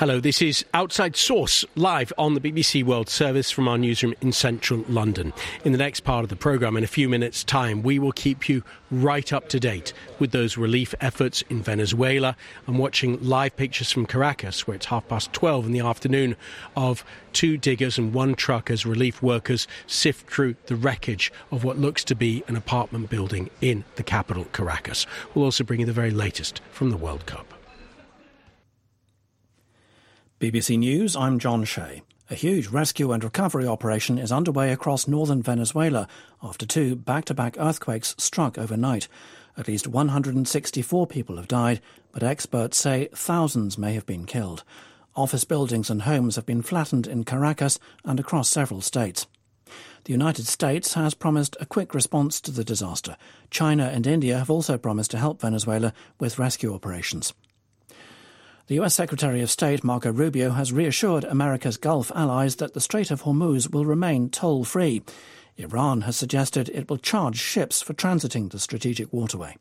Hello, this is Outside Source, live on the BBC World Service from our newsroom in central London. In the next part of the programme, in a few minutes' time, we will keep you right up to date with those relief efforts in Venezuela. I'm watching live pictures from Caracas, where it's 12:30 in the afternoon, of 2 diggers and 1 truck as relief workers sift through the wreckage of what looks to be an apartment building in the capital, Caracas. We'll also bring you the very latest from the World Cup. BBC News, I'm John Shea. A huge rescue and recovery operation is underway across northern Venezuela after 2 back-to-back earthquakes struck overnight. At least 164 people have died, but experts say thousands may have been killed. Office buildings and homes have been flattened in Caracas and across several states. The United States has promised a quick response to the disaster. China and India have also promised to help Venezuela with rescue operations. The US Secretary of State, Marco Rubio, has reassured America's Gulf allies that the Strait of Hormuz will remain toll-free. Iran has suggested it will charge ships for transiting the strategic waterway.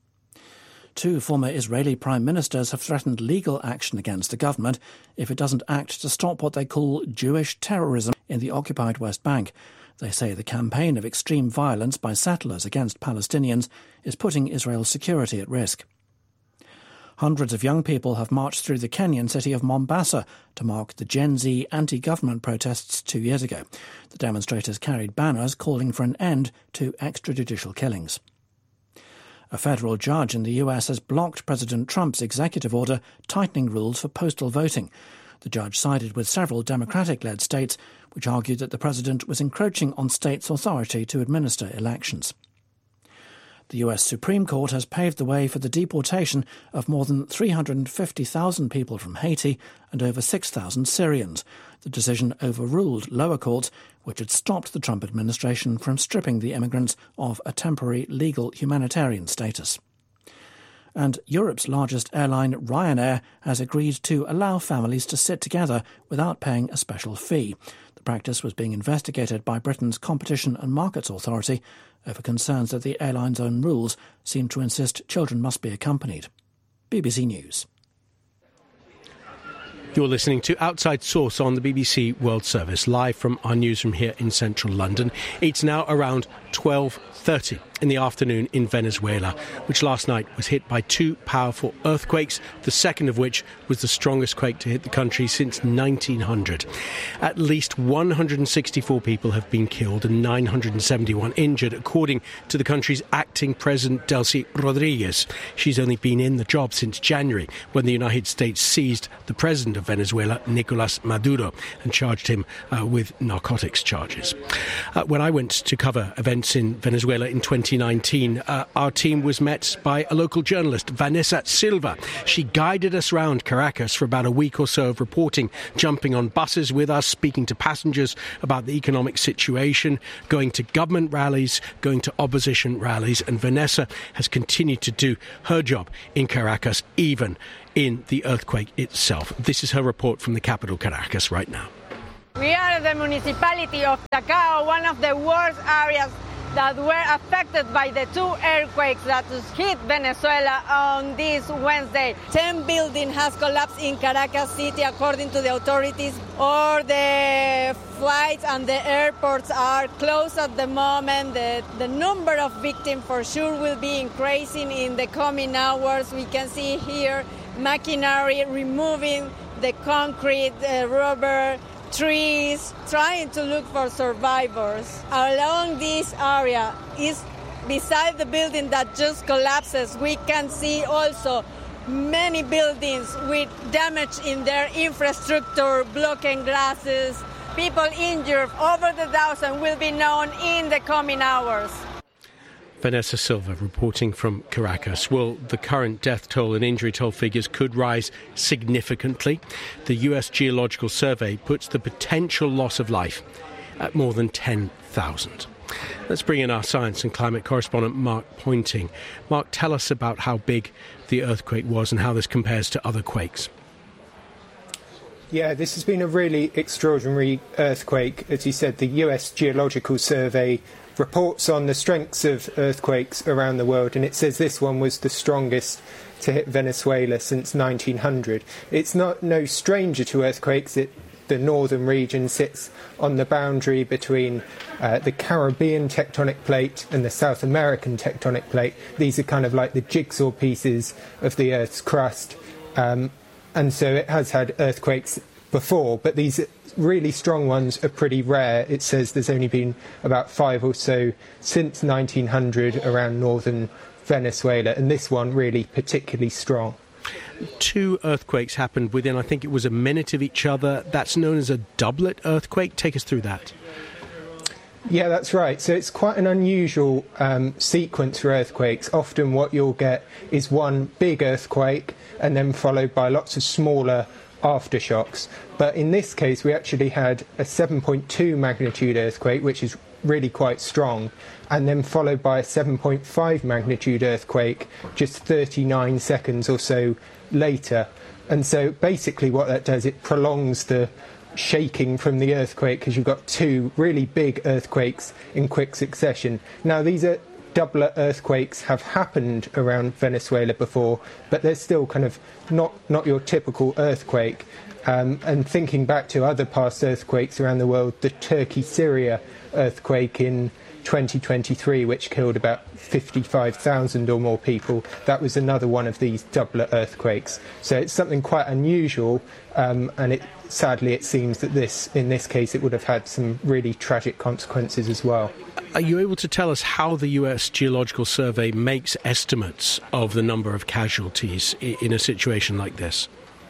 2 former Israeli prime ministers have threatened legal action against the government if it doesn't act to stop what they call Jewish terrorism in the occupied West Bank. They say the campaign of extreme violence by settlers against Palestinians is putting Israel's security at risk. Hundreds of young people have marched through the Kenyan city of Mombasa to mark the Gen Z anti-government protests 2 years ago. The demonstrators carried banners calling for an end to extrajudicial killings. A federal judge in the US has blocked President Trump's executive order tightening rules for postal voting. The judge sided with several Democratic-led states, which argued that the president was encroaching on states' authority to administer elections. The US Supreme Court has paved the way for the deportation of more than 350,000 people from Haiti and over 6,000 Syrians. The decision overruled lower courts, which had stopped the Trump administration from stripping the immigrants of a temporary legal humanitarian status. And Europe's largest airline, Ryanair, has agreed to allow families to sit together without paying a special fee. The practice was being investigated by Britain's Competition and Markets Authority over concerns that the airline's own rules seem to insist children must be accompanied. BBC News. You're listening to Outside Source on the BBC World Service, live from our newsroom here in central London. It's now around 12:30 in the afternoon in Venezuela, which last night was hit by 2 powerful earthquakes, the second of which was the strongest quake to hit the country since 1900. At least 164 people have been killed and 971 injured, according to the country's acting president, Delcy Rodriguez. She's only been in the job since January, when the United States seized the president of Venezuela, Nicolas Maduro, and charged him with narcotics charges. When I went to cover events in Venezuela in 2019, our team was met by a local journalist, Vanessa Silva. She guided us around Caracas for about a week or so of reporting, jumping on buses with us, speaking to passengers about the economic situation, going to government rallies, going to opposition rallies, and Vanessa has continued to do her job in Caracas, even in the earthquake itself. This is her report from the capital, Caracas, right now. We are the municipality of Chacao, one of the worst areas that were affected by the 2 earthquakes that hit Venezuela on this Wednesday. 10 buildings has collapsed in Caracas City, according to the authorities. All the flights and the airports are closed at the moment. The number of victims for sure will be increasing in the coming hours. We can see here machinery removing the concrete, rubber, trees, trying to look for survivors. Along this area is beside the building that just collapses. We can see also many buildings with damage in their infrastructure, blocking glasses. People injured, over 1,000, will be known in the coming hours. Vanessa Silva reporting from Caracas. Well, the current death toll and injury toll figures could rise significantly. The US Geological Survey puts the potential loss of life at more than 10,000. Let's bring in our science and climate correspondent, Mark Pointing. Mark, tell us about how big the earthquake was and how this compares to other quakes. Yeah, this has been a really extraordinary earthquake. As you said, the US Geological Survey reports on the strengths of earthquakes around the world, and it says this one was the strongest to hit Venezuela since 1900. It's no stranger to earthquakes. The northern region sits on the boundary between the Caribbean tectonic plate and the South American tectonic plate. These are kind of like the jigsaw pieces of the Earth's crust. And so it has had earthquakes before, but these really strong ones are pretty rare. It says there's only been about 5 or so since 1900 around northern Venezuela, and this one really particularly strong. 2 earthquakes happened within, I think it was a minute of each other. That's known as a doublet earthquake. Take us through that. Yeah, that's right. So it's quite an unusual sequence for earthquakes. Often what you'll get is one big earthquake and then followed by lots of smaller aftershocks. But in this case, we actually had a 7.2 magnitude earthquake, which is really quite strong, and then followed by a 7.5 magnitude earthquake just 39 seconds or so later. And so basically what that does, it prolongs the shaking from the earthquake because you've got 2 really big earthquakes in quick succession. Now, these are doublet earthquakes have happened around Venezuela before, but they're still kind of not your typical earthquake. And thinking back to other past earthquakes around the world, the Turkey-Syria earthquake in 2023, which killed about 55,000 or more people, that was another one of these doublet earthquakes. So it's something quite unusual, and sadly it seems that in this case it would have had some really tragic consequences as well. Are you able to tell us how the US Geological Survey makes estimates of the number of casualties in a situation like this?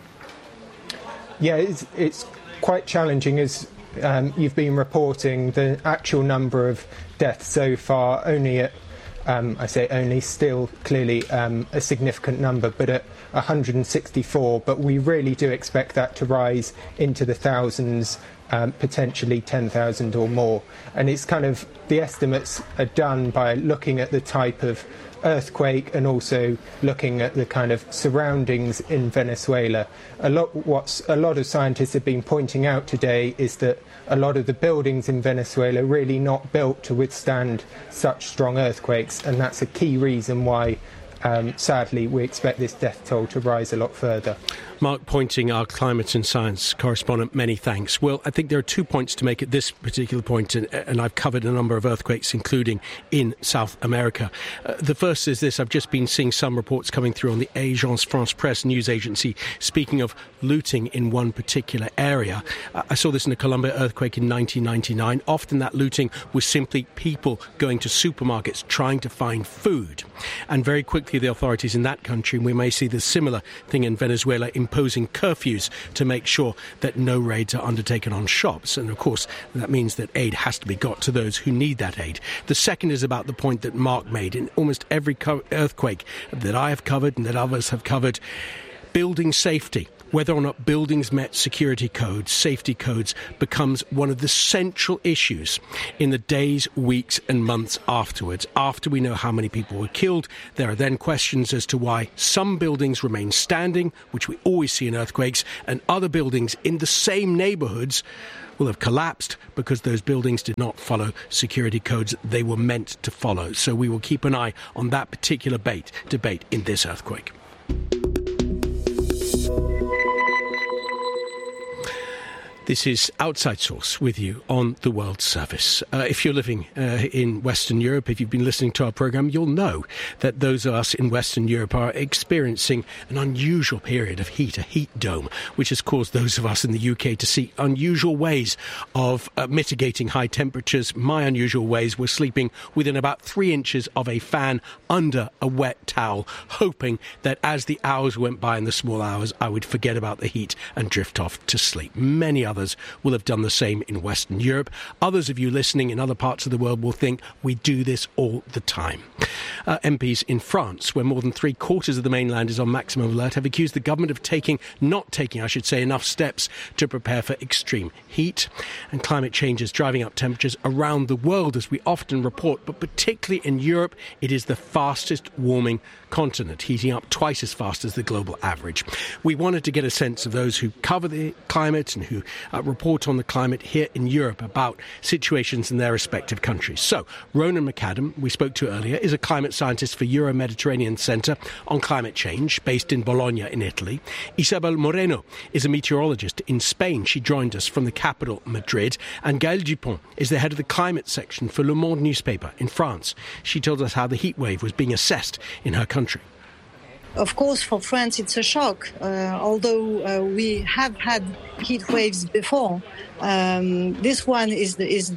Yeah, it's quite challenging, as you've been reporting. The actual number of deaths so far only at, I say only, still clearly a significant number, but at 164. But we really do expect that to rise into the thousands, potentially 10,000 or more. And it's kind of, the estimates are done by looking at the type of earthquake and also looking at the kind of surroundings in Venezuela. A lot of scientists have been pointing out today is that a lot of the buildings in Venezuela are really not built to withstand such strong earthquakes, and that's a key reason why sadly we expect this death toll to rise a lot further. Mark Pointing, our climate and science correspondent, many thanks. Well, I think there are 2 points to make at this particular point, and I've covered a number of earthquakes, including in South America. The first is this: I've just been seeing some reports coming through on the Agence France-Presse news agency, speaking of looting in one particular area. I saw this in the Colombia earthquake in 1999. Often that looting was simply people going to supermarkets trying to find food. And very quickly the authorities in that country, and we may see the similar thing in Venezuela, imposing curfews to make sure that no raids are undertaken on shops. And of course, that means that aid has to be got to those who need that aid. The second is about the point that Mark made. In almost every earthquake that I have covered and that others have covered, building safety, whether or not buildings met security codes, safety codes, becomes one of the central issues in the days, weeks and months afterwards. After we know how many people were killed, there are then questions as to why some buildings remain standing, which we always see in earthquakes, and other buildings in the same neighbourhoods will have collapsed because those buildings did not follow security codes they were meant to follow. So we will keep an eye on that particular debate in this earthquake. This is Outside Source with you on the World Service. If you're living in Western Europe, if you've been listening to our programme, you'll know that those of us in Western Europe are experiencing an unusual period of heat, a heat dome, which has caused those of us in the UK to see unusual ways of mitigating high temperatures. My unusual ways were sleeping within about 3 inches of a fan under a wet towel, hoping that as the hours went by in the small hours, I would forget about the heat and drift off to sleep. Many others will have done the same in Western Europe. Others of you listening in other parts of the world will think we do this all the time. MPs in France, where more than 3/4 of the mainland is on maximum alert, have accused the government of not taking enough steps to prepare for extreme heat. And climate change is driving up temperatures around the world, as we often report, but particularly in Europe, it is the fastest warming continent, heating up twice as fast as the global average. We wanted to get a sense of those who cover the climate and who report on the climate here in Europe about situations in their respective countries. So, Ronan McAdam, we spoke to earlier, is a climate scientist for Euro-Mediterranean Centre on Climate Change, based in Bologna in Italy. Isabel Moreno is a meteorologist in Spain. She joined us from the capital, Madrid. And Gaëlle Dupont is the head of the climate section for Le Monde newspaper in France. She told us how the heat wave was being assessed in her country. Of course, for France, it's a shock. Although we have had heat waves before, this one is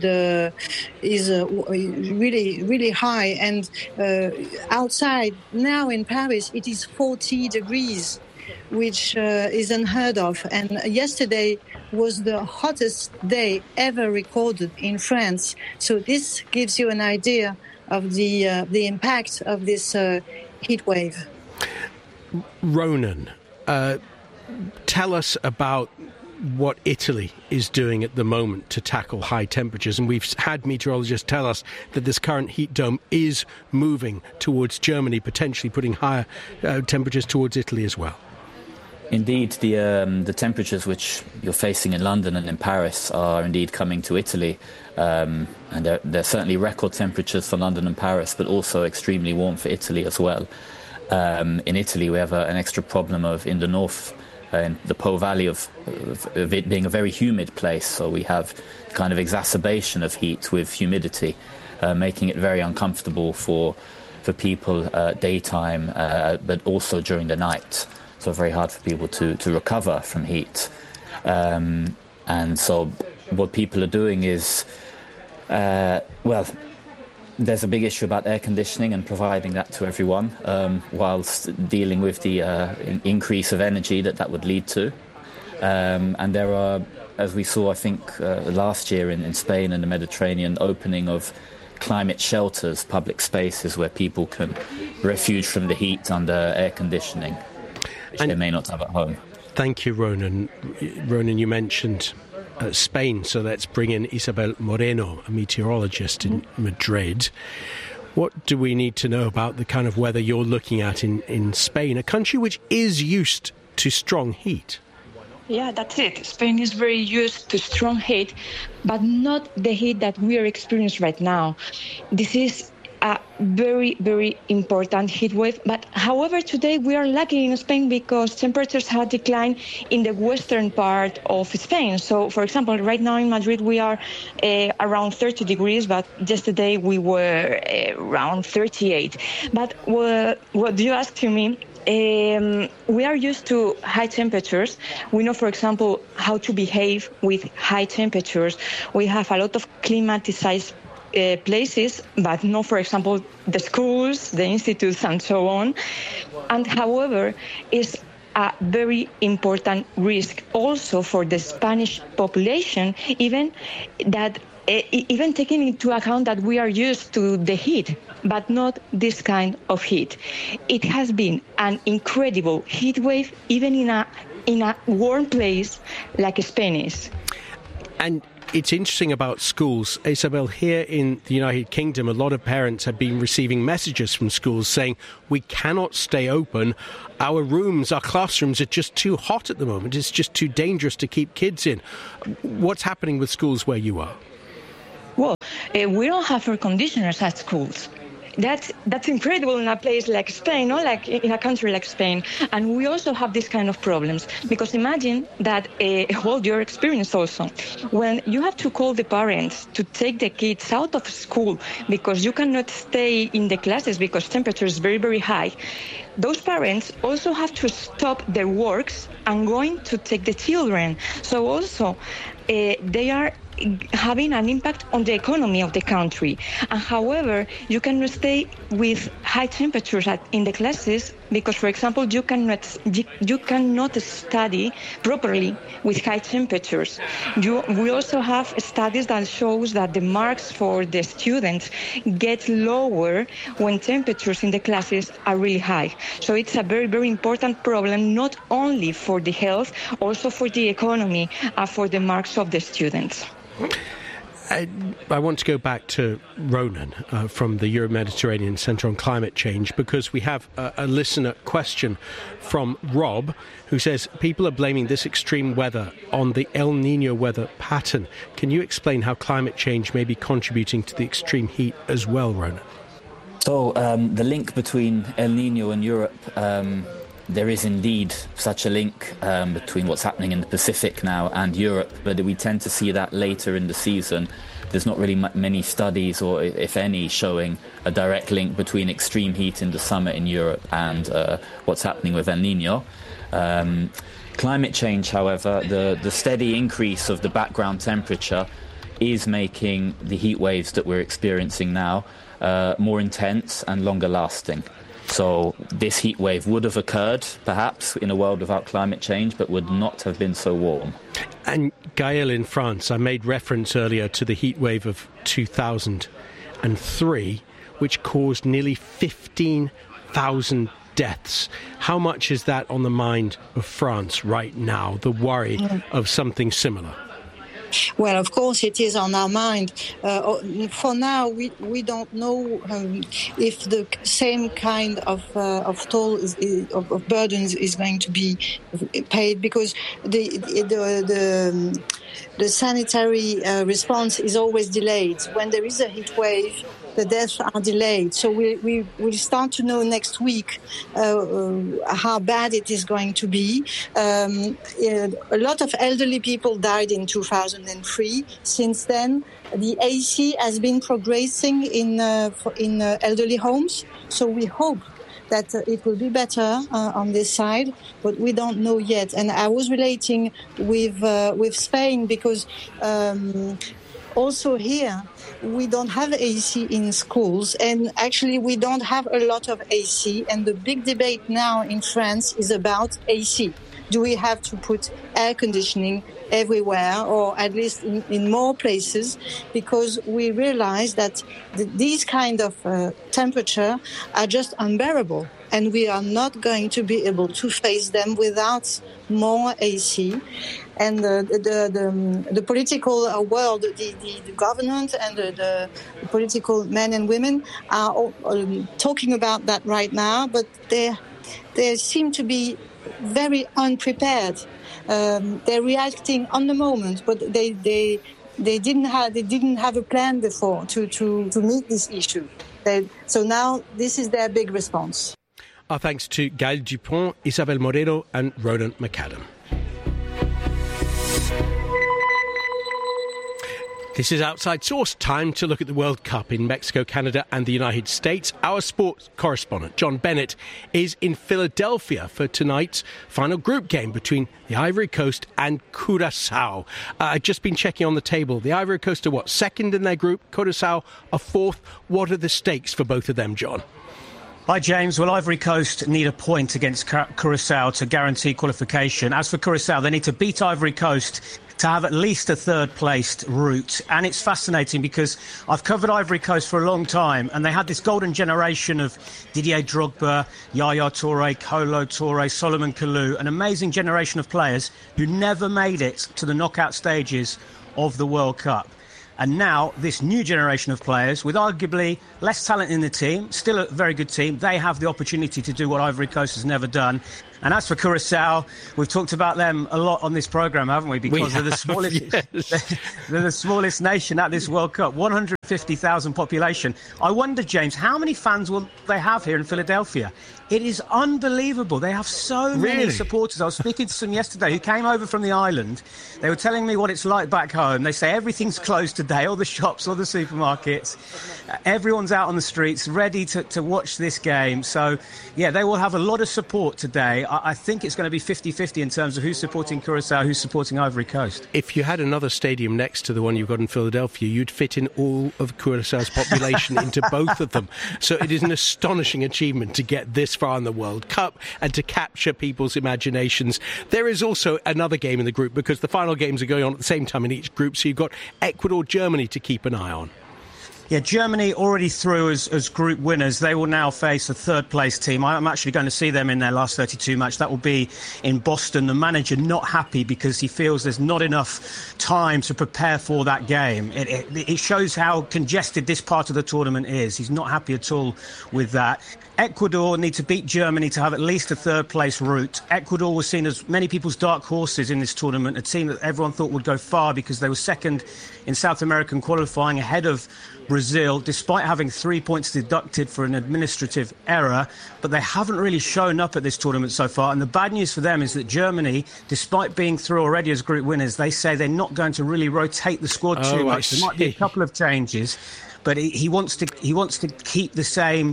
really, really high. And outside now in Paris, it is 40 degrees, which is unheard of. And yesterday was the hottest day ever recorded in France. So this gives you an idea of the impact of this heat wave. Ronan, tell us about what Italy is doing at the moment to tackle high temperatures. And we've had meteorologists tell us that this current heat dome is moving towards Germany, potentially putting higher temperatures towards Italy as well. Indeed, the temperatures which you're facing in London and in Paris are indeed coming to Italy. And they're certainly record temperatures for London and Paris, but also extremely warm for Italy as well. In Italy, we have an extra problem in the north, in the Po Valley of it being a very humid place. So we have kind of exacerbation of heat with humidity, making it very uncomfortable for people daytime, but also during the night. So very hard for people to recover from heat. And so what people are doing is, there's a big issue about air conditioning and providing that to everyone, whilst dealing with the increase of energy that would lead to. And there are, as we saw, I think, last year in Spain and the Mediterranean, opening of climate shelters, public spaces where people can refuge from the heat under air conditioning, which they may not have at home. Thank you, Ronan. Ronan, you mentioned Spain, so let's bring in Isabel Moreno, a meteorologist in Madrid. What do we need to know about the kind of weather you're looking at in Spain, a country which is used to strong heat? Yeah, that's it. Spain is very used to strong heat, but not the heat that we are experiencing right now. This is a very, very important heat wave. But however, today we are lucky in Spain because temperatures have declined in the western part of Spain. So, for example, right now in Madrid we are around 30 degrees, but yesterday we were around 38. But what you asked to me, we are used to high temperatures. We know, for example, how to behave with high temperatures. We have a lot of climatized places, but not, for example, the schools, the institutes, and so on. And however, is a very important risk also for the Spanish population, even taking into account that we are used to the heat, but not this kind of heat. It has been an incredible heat wave, even in a warm place like Spain is. And it's interesting about schools, Isabel, here in the United Kingdom, a lot of parents have been receiving messages from schools saying, we cannot stay open. Our classrooms are just too hot at the moment. It's just too dangerous to keep kids in. What's happening with schools where you are? Well, we don't have air conditioners at schools. That's incredible in a place like Spain, or like in a country like Spain. And we also have this kind of problems because imagine that your experience also when you have to call the parents to take the kids out of school because you cannot stay in the classes because temperature is very, very high. Those parents also have to stop their works and going to take the children. So also they are having an impact on the economy of the country. And however, you cannot stay with high temperatures in the classes because, for example, you cannot study properly with high temperatures. We also have studies that shows that the marks for the students get lower when temperatures in the classes are really high. So it's a very, very important problem, not only for the health, also for the economy and for the marks of the students. I want to go back to Ronan from the Euro-Mediterranean Centre on Climate Change, because we have a listener question from Rob, who says people are blaming this extreme weather on the El Niño weather pattern. Can you explain how climate change may be contributing to the extreme heat as well, Ronan? So the link between El Niño and Europe, there is indeed such a link between what's happening in the Pacific now and Europe, but we tend to see that later in the season. There's not really many studies, or if any, showing a direct link between extreme heat in the summer in Europe and what's happening with El Niño. Climate change, however, the steady increase of the background temperature is making the heat waves that we're experiencing now more intense and longer lasting. So this heat wave would have occurred, perhaps, in a world without climate change, but would not have been so warm. And Gaël, in France, I made reference earlier to the heat wave of 2003, which caused nearly 15,000 deaths. How much is that on the mind of France right now, the worry of something similar? Well, of course, it is on our mind. For now, we don't know if the same kind of toll of burdens is going to be paid, because the sanitary response is always delayed. When there is a heat wave, the deaths are delayed. So we will start to know next week how bad it is going to be. A lot of elderly people died in 2003. Since then, the AC has been progressing in elderly homes. So we hope that it will be better on this side, but we don't know yet. And I was relating with Spain, because also here we don't have AC in schools, and actually we don't have a lot of AC. And the big debate now in France is about AC. Do we have to put air conditioning everywhere, or at least in more places? Because we realize that these kind of temperature are just unbearable, and we are not going to be able to face them without more AC. And the political world, the government and the political men and women are all talking about that right now, but they seem to be very unprepared. They're reacting on the moment, but they didn't have a plan before to meet this issue. So now this is their big response. Our thanks to Gaël Dupont, Isabel Moreno and Ronan McAdam. This is Outside Source, time to look at the World Cup in Mexico, Canada and the United States. Our sports correspondent, John Bennett, is in Philadelphia for tonight's final group game between the Ivory Coast and Curaçao. I've just been checking on the table. The Ivory Coast are second in their group, Curaçao are fourth. What are the stakes for both of them, John? Hi, James. Well, Ivory Coast need a point against Curaçao to guarantee qualification. As for Curaçao, they need to beat Ivory Coast to have at least a third-placed route. And it's fascinating because I've covered Ivory Coast for a long time, and they had this golden generation of Didier Drogba, Yaya Touré, Kolo Touré, Solomon Kalou, an amazing generation of players who never made it to the knockout stages of the World Cup. And now, this new generation of players, with arguably less talent in the team, still a very good team, they have the opportunity to do what Ivory Coast has never done. And as for Curaçao, we've talked about them a lot on this programme, haven't we? Because they're the smallest, they're the smallest nation at this World Cup, 150,000 population. I wonder, James, how many fans will they have here in Philadelphia? It is unbelievable. They have so many supporters. I was speaking to some yesterday who came over from the island. They were telling me what it's like back home. They say everything's closed today, all the shops, all the supermarkets. Everyone's out on the streets ready to watch this game. So, yeah, they will have a lot of support today. I think it's going to be 50-50 in terms of who's supporting Curaçao, who's supporting Ivory Coast. If you had another stadium next to the one you've got in Philadelphia, you'd fit in all of Curaçao's population into both of them. So it is an astonishing achievement to get this far in the World Cup and to capture people's imaginations. There is also another game in the group because the final games are going on at the same time in each group, so you've got Ecuador, Germany to keep an eye on. Yeah, Germany already through as group winners. They will now face a third-place team. I'm actually going to see them in their last 32 match. That will be in Boston. The manager not happy because he feels there's not enough time to prepare for that game. It shows how congested this part of the tournament is. He's not happy at all with that. Ecuador need to beat Germany to have at least a third-place route. Ecuador was seen as many people's dark horses in this tournament, a team that everyone thought would go far because they were second in South American qualifying ahead of Brazil, despite having 3 points deducted for an administrative error. But they haven't really shown up at this tournament so far. And the bad news for them is that Germany, despite being through already as group winners, they say they're not going to really rotate the squad too much. There might be a couple of changes, but he wants to keep the same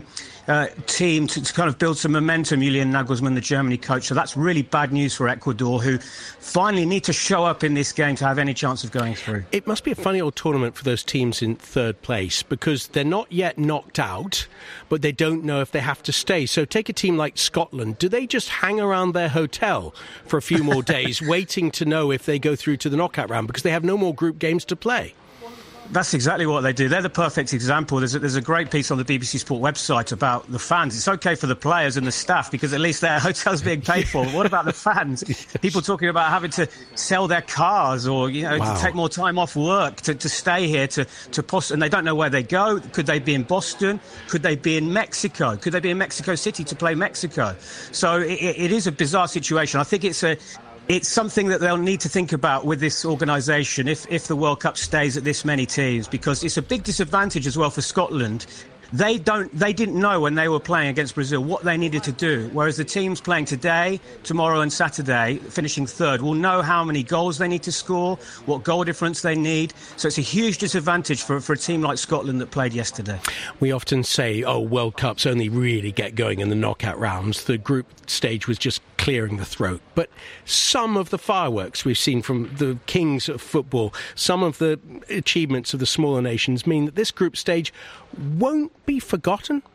team to kind of build some momentum, Julian Nagelsmann, the Germany coach. So that's really bad news for Ecuador, who finally need to show up in this game to have any chance of going through. It must be a funny old tournament for those teams in third place because they're not yet knocked out, but they don't know if they have to stay. So take a team like Scotland. Do they just hang around their hotel for a few more days waiting to know if they go through to the knockout round because they have no more group games to play? That's exactly what they do. They're the perfect example. There's a great piece on the BBC Sport website about the fans. It's okay for the players and the staff because at least their hotel's being paid for. What about the fans? People talking about having to sell their cars or to take more time off work to stay here and they don't know where they go. Could they be in Boston? Could they be in Mexico? Could they be in Mexico City to play Mexico? So it is a bizarre situation. I think it's something that they'll need to think about with this organisation if the World Cup stays at this many teams, because it's a big disadvantage as well for Scotland. They didn't know when they were playing against Brazil what they needed to do, whereas the teams playing today, tomorrow and Saturday, finishing third, will know how many goals they need to score, what goal difference they need. So it's a huge disadvantage for a team like Scotland that played yesterday. We often say, World Cups only really get going in the knockout rounds. The group stage was just clearing the throat. But some of the fireworks we've seen from the kings of football, some of the achievements of the smaller nations mean that this group stage won't be forgotten.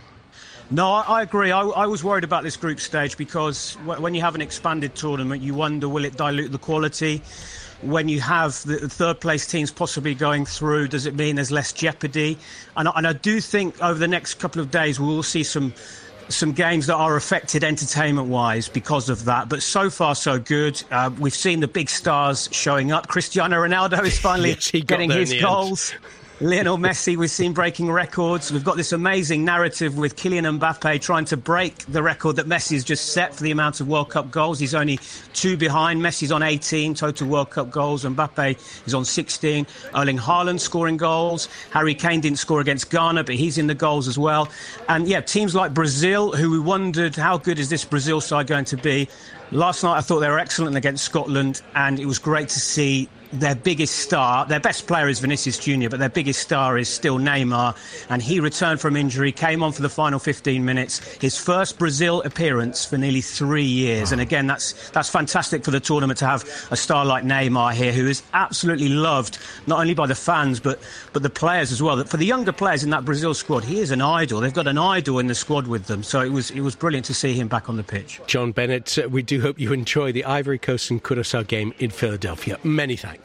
No, I agree. I was worried about this group stage because when you have an expanded tournament, you wonder, will it dilute the quality? When you have the third place teams possibly going through, does it mean there's less jeopardy? And I do think over the next couple of days we will see some games that are affected entertainment-wise because of that. But so far, so good. We've seen the big stars showing up. Cristiano Ronaldo is finally getting his goals. Lionel Messi, we've seen breaking records. We've got this amazing narrative with Kylian Mbappe trying to break the record that Messi has just set for the amount of World Cup goals. He's only 2 behind. Messi's on 18 total World Cup goals. Mbappe is on 16. Erling Haaland scoring goals. Harry Kane didn't score against Ghana, but he's in the goals as well. And teams like Brazil, who we wondered how good is this Brazil side going to be. Last night I thought they were excellent against Scotland, and it was great to see their biggest star, their best player is Vinicius Junior, but their biggest star is still Neymar, and he returned from injury, came on for the final 15 minutes, his first Brazil appearance for nearly 3 years. And again, that's fantastic for the tournament to have a star like Neymar here, who is absolutely loved, not only by the fans, but the players as well. For the younger players in that Brazil squad, he is an idol. They've got an idol in the squad with them, so it was brilliant to see him back on the pitch. John Bennett, we do hope you enjoy the Ivory Coast and Curaçao game in Philadelphia. Many thanks.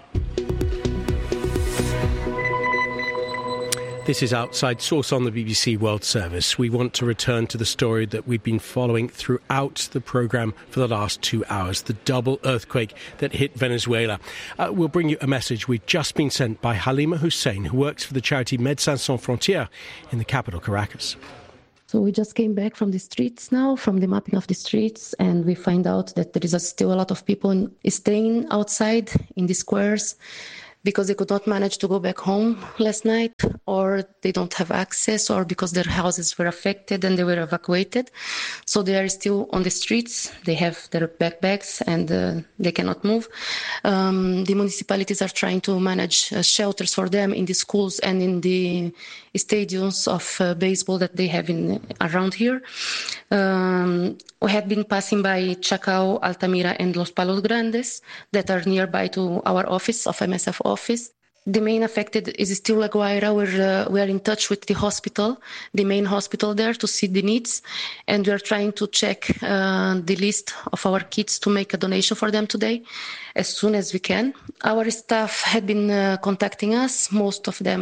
This is Outside Source on the BBC World Service. We want to return to the story that we've been following throughout the programme for the last 2 hours, the double earthquake that hit Venezuela. We'll bring you a message we've just been sent by Halima Hussein, who works for the charity Médecins Sans Frontières in the capital, Caracas. So we just came back from the streets now, from the mapping of the streets, and we find out that there is still a lot of people staying outside in the squares because they could not manage to go back home last night, or they don't have access, or because their houses were affected and they were evacuated. So they are still on the streets. They have their backpacks and they cannot move. The municipalities are trying to manage shelters for them in the schools and in the stadiums of baseball that they have around here. We had been passing by Chacao, Altamira and Los Palos Grandes that are nearby to our office of MSF office. The main affected is still La Guaira, where we are in touch with the hospital, the main hospital there, to see the needs. And we are trying to check the list of our kits to make a donation for them today as soon as we can. Our staff had been contacting us, most of them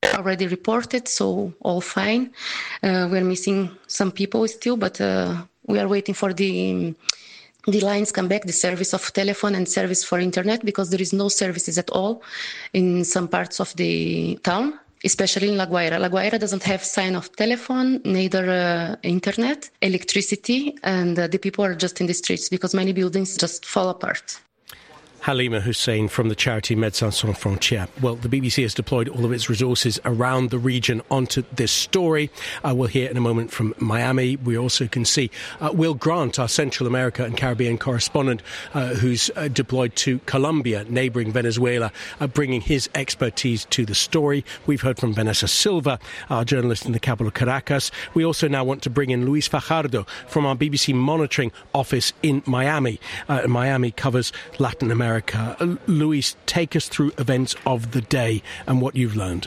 already reported, so all fine. We're missing some people still, but we are waiting for the lines come back, the service of telephone and service for internet, because there is no services at all in some parts of the town, especially in La Guaira. La Guaira doesn't have sign of telephone, neither internet, electricity, and the people are just in the streets because many buildings just fall apart. Halima Hussein from the charity Médecins Sans Frontières. Well, the BBC has deployed all of its resources around the region onto this story. We'll hear in a moment from Miami. We also can see Will Grant, our Central America and Caribbean correspondent, who's deployed to Colombia, neighbouring Venezuela, bringing his expertise to the story. We've heard from Vanessa Silva, our journalist in the capital, Caracas. We also now want to bring in Luis Fajardo from our BBC monitoring office in Miami. Miami covers Latin America. Luis, take us through events of the day and what you've learned.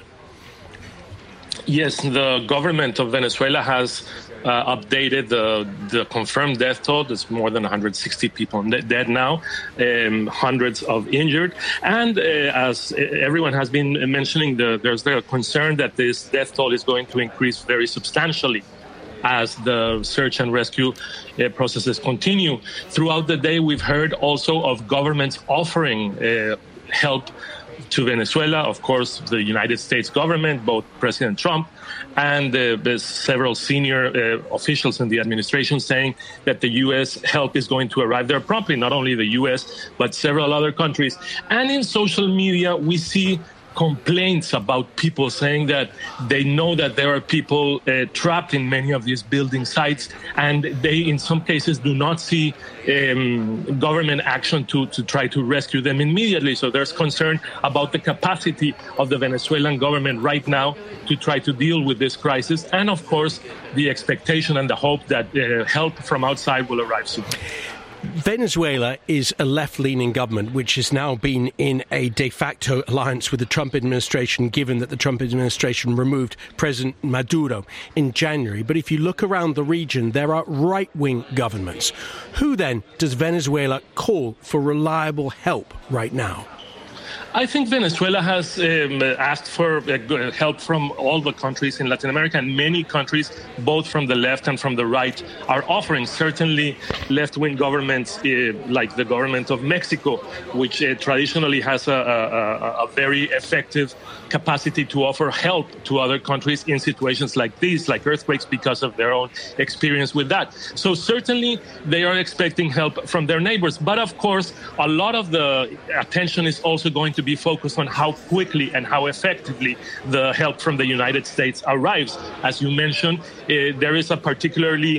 Yes, the government of Venezuela has updated the confirmed death toll. There's more than 160 people dead now, hundreds of injured. And as everyone has been mentioning, there's the concern that this death toll is going to increase very substantially as the search and rescue processes continue. Throughout the day, we've heard also of governments offering help to Venezuela. Of course, the United States government, both President Trump and several senior officials in the administration saying that the U.S. help is going to arrive there promptly, not only the U.S., but several other countries. And in social media, we see complaints about people saying that they know that there are people trapped in many of these building sites, and they in some cases do not see government action to try to rescue them immediately. So there's concern about the capacity of the Venezuelan government right now to try to deal with this crisis, and of course the expectation and the hope that help from outside will arrive soon. Venezuela is a left-leaning government which has now been in a de facto alliance with the Trump administration, given that the Trump administration removed President Maduro in January. But if you look around the region, there are right-wing governments. Who then does Venezuela call for reliable help right now? I think Venezuela has asked for help from all the countries in Latin America, and many countries, both from the left and from the right, are offering. Certainly left-wing governments like the government of Mexico, which traditionally has a very effective capacity to offer help to other countries in situations like these, like earthquakes, because of their own experience with that. So certainly they are expecting help from their neighbors. But of course, a lot of the attention is also going to be focused on how quickly and how effectively the help from the United States arrives. As you mentioned, there is a particularly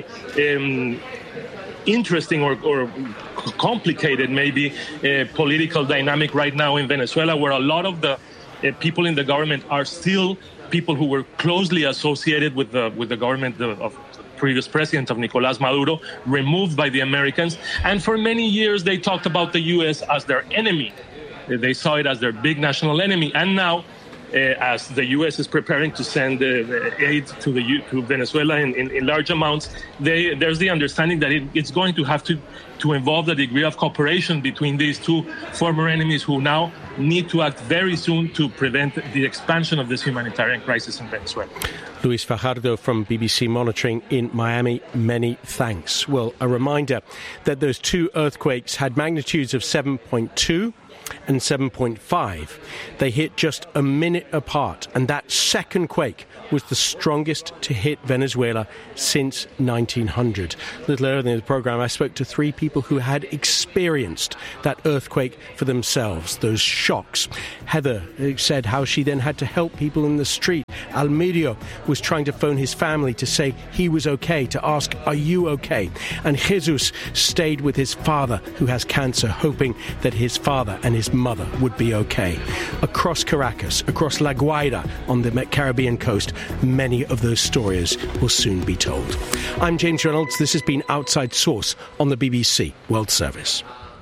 interesting or complicated, maybe, political dynamic right now in Venezuela, where a lot of the people in the government are still people who were closely associated with the government of previous president of Nicolás Maduro, removed by the Americans. And for many years, they talked about the U.S. as their enemy. They saw it as their big national enemy. And now, as the U.S. is preparing to send aid to Venezuela in large amounts, there's the understanding that it's going to have to involve a degree of cooperation between these two former enemies who now need to act very soon to prevent the expansion of this humanitarian crisis in Venezuela. Luis Fajardo from BBC Monitoring in Miami, many thanks. Well, a reminder that those two earthquakes had magnitudes of 7.2 and 7.5. They hit just a minute apart, and that second quake was the strongest to hit Venezuela since 1900. A little earlier in the programme, I spoke to three people who had experienced that earthquake for themselves, those shocks. Heather said how she then had to help people in the street. Almerio was trying to phone his family to say he was okay, to ask, are you okay? And Jesus stayed with his father, who has cancer, hoping that his father and his mother would be okay. Across Caracas, across La Guaira on the Caribbean coast, many of those stories will soon be told. I'm James Reynolds. This has been Outside Source on the BBC World Service.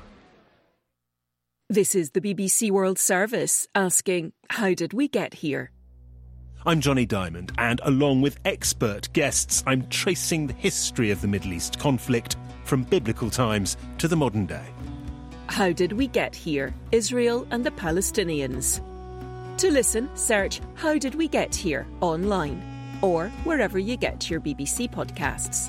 This is the BBC World Service asking, how did we get here? I'm Johnny Diamond, and along with expert guests, I'm tracing the history of the Middle East conflict from biblical times to the modern day. How did we get here? Israel and the Palestinians. To listen, search How Did We Get Here online or wherever you get your BBC podcasts.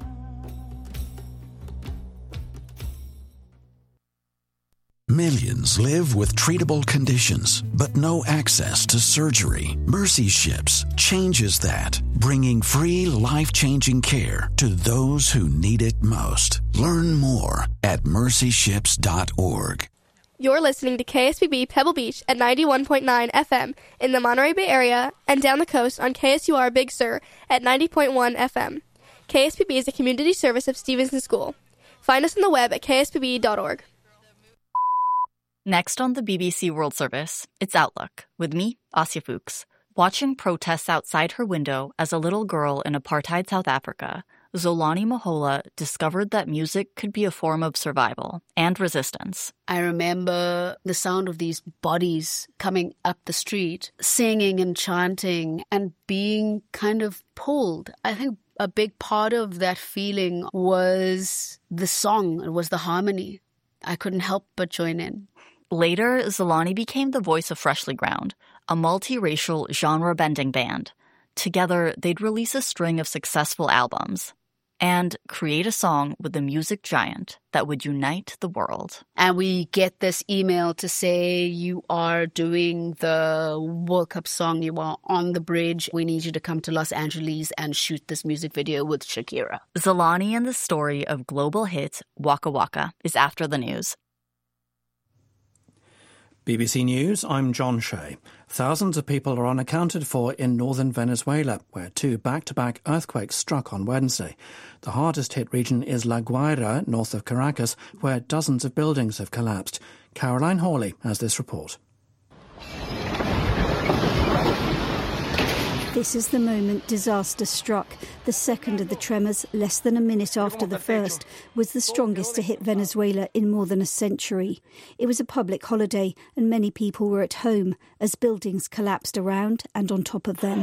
Millions live with treatable conditions, but no access to surgery. Mercy Ships changes that, bringing free, life-changing care to those who need it most. Learn more at mercyships.org. You're listening to KSBB Pebble Beach at 91.9 FM in the Monterey Bay area and down the coast on KSUR Big Sur at 90.1 FM. KSBB is a community service of Stevenson School. Find us on the web at kspb.org. Next on the BBC World Service, it's Outlook, with me, Asya Fuchs. Watching protests outside her window as a little girl in apartheid South Africa, Zolani Mahola discovered that music could be a form of survival and resistance. I remember the sound of these bodies coming up the street, singing and chanting and being kind of pulled. I think a big part of that feeling was the song, it was the harmony. I couldn't help but join in. Later, Zolani became the voice of Freshly Ground, a multiracial genre-bending band. Together, they'd release a string of successful albums and create a song with a music giant that would unite the world. And we get this email to say, you are doing the World Cup song, you are on the bridge, we need you to come to Los Angeles and shoot this music video with Shakira. Zolani and the story of global hit Waka Waka is after the news. BBC News, I'm John Shea. Thousands of people are unaccounted for in northern Venezuela, where two back-to-back earthquakes struck on Wednesday. The hardest-hit region is La Guaira, north of Caracas, where dozens of buildings have collapsed. Caroline Hawley has this report. This is the moment disaster struck. The second of the tremors, less than a minute after the first, was the strongest to hit Venezuela in more than a century. It was a public holiday and many people were at home as buildings collapsed around and on top of them.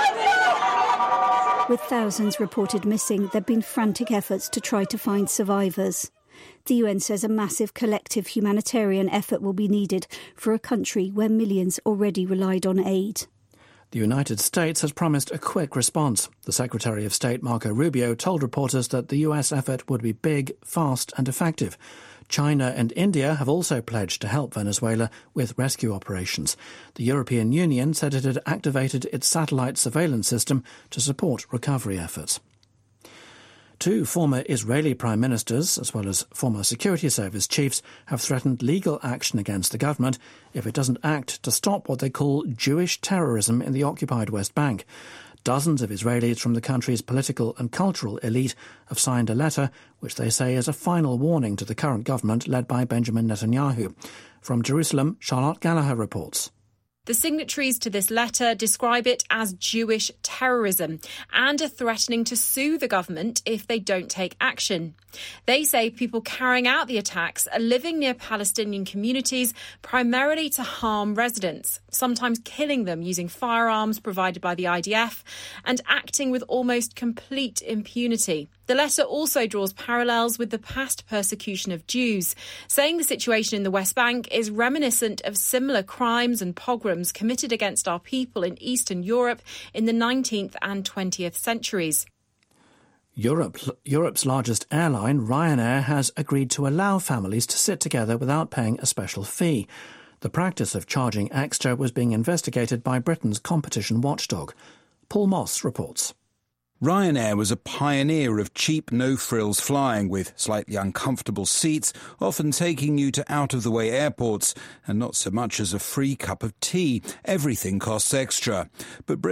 With thousands reported missing, there have been frantic efforts to try to find survivors. The UN says a massive collective humanitarian effort will be needed for a country where millions already relied on aid. The United States has promised a quick response. The Secretary of State, Marco Rubio, told reporters that the US effort would be big, fast and effective. China and India have also pledged to help Venezuela with rescue operations. The European Union said it had activated its satellite surveillance system to support recovery efforts. Two former Israeli prime ministers, as well as former security service chiefs, have threatened legal action against the government if it doesn't act to stop what they call Jewish terrorism in the occupied West Bank. Dozens of Israelis from the country's political and cultural elite have signed a letter which they say is a final warning to the current government led by Benjamin Netanyahu. From Jerusalem, Charlotte Gallagher reports. The signatories to this letter describe it as Jewish terrorism and are threatening to sue the government if they don't take action. They say people carrying out the attacks are living near Palestinian communities primarily to harm residents, sometimes killing them using firearms provided by the IDF and acting with almost complete impunity. The letter also draws parallels with the past persecution of Jews, saying the situation in the West Bank is reminiscent of similar crimes and pogroms committed against our people in Eastern Europe in the 19th and 20th centuries. Europe's largest airline, Ryanair, has agreed to allow families to sit together without paying a special fee. The practice of charging extra was being investigated by Britain's competition watchdog. Paul Moss reports. Ryanair was a pioneer of cheap, no-frills flying with slightly uncomfortable seats, often taking you to out-of-the-way airports, and not so much as a free cup of tea. Everything costs extra. But